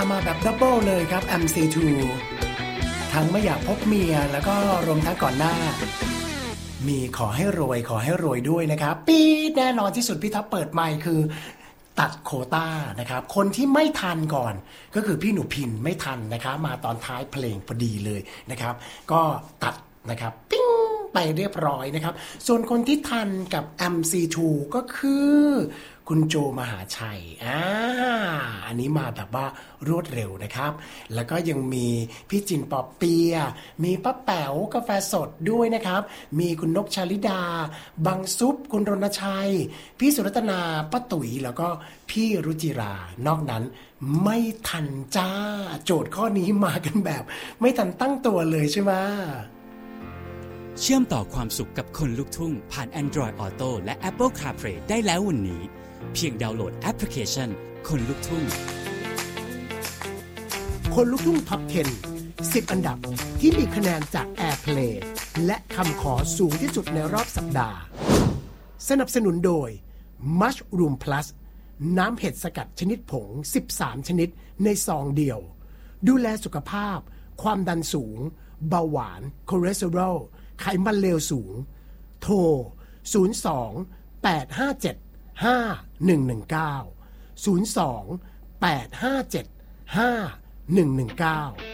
มาแบบดับเบิลเลยครับ MC2 ทั้งไม่อยากพบเมียแล้วก็รวมทั้งก่อนหน้ามีขอให้รวยด้วยนะครับปีดแน่นอนที่สุดพี่ท็อปเปิดไมค์คือตัดโควต้านะครับคนที่ไม่ทันก่อนก็คือพี่หนูพินไม่ทันนะครับมาตอนท้ายเพลงพอดีเลยนะครับก็ตัดนะครับปิ้งไปเรียบร้อยนะครับส่วนคนที่ทันกับ MC2 ก็คือคุณโจมหาชัยอันนี้มาแบบว่ารวดเร็วนะครับแล้วก็ยังมีพี่จินปอเปียมีป้าแป๋วกาแฟสดด้วยนะครับมีคุณนกชาลิดาบังซุปคุณรณชัยพี่สุรัตนาป้าตุ๋ยแล้วก็พี่รุจิรานอกนั้นไม่ทันจ้าโจทย์ข้อนี้มากันแบบไม่ทันตั้งตัวเลยใช่ไหมเชื่อมต่อความสุขกับคนลุกทุ่งผ่าน Android Auto และ Apple CarPlay ได้แล้ววันนี้เพียงดาวน์โหลดแอปพลิเคชันคนลุกทุ่งคนลุกทุ่งท็อป 10 10 อันดับที่มีคะแนนจาก Airplay และคำขอสูงที่สุดในรอบสัปดาห์สนับสนุนโดย Mushroom Plus น้ำเห็ดสกัดชนิดผง13ชนิดในซองเดียวดูแลสุขภาพความดันสูงเบาหวานคอเลสเตอรอลไขมันเลวสูงโทร02 857 5119 02 857 5119